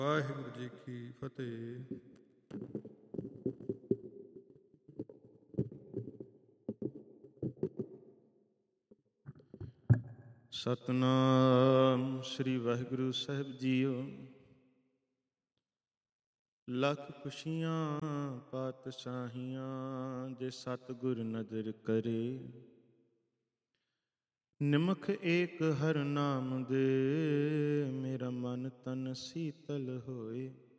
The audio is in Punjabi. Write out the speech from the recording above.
ਵਾਹਿਗੁਰੂ ਜੀ ਕੀ ਫਤਿਹ। ਸਤਿਨਾਮ ਸ੍ਰੀ ਵਾਹਿਗੁਰੂ ਸਾਹਿਬ ਜੀਓ। ਲੱਖ ਖੁਸ਼ੀਆਂ ਪਾਤਸ਼ਾਹੀਆਂ ਜੇ ਸਤਿਗੁਰ ਨਦਰ ਕਰੇ। ਨਿਮਖ ਏਕ ਹਰ ਨਾਮ ਦੇ ਮੇਰਾ ਮਨ ਤਨ ਸੀਤਲ ਹੋਏ।